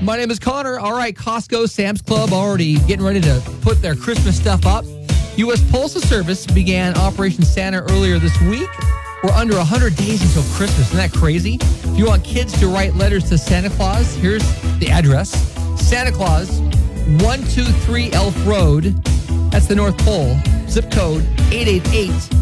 My name is Connor. All right, Costco, Sam's Club already getting ready to put their Christmas stuff up. U.S. Postal Service began Operation Santa earlier this week. We're under 100 days until Christmas. Isn't that crazy? If you want kids to write letters to Santa Claus, here's the address. Santa Claus, 123 Elf Road. That's the North Pole. Zip code 888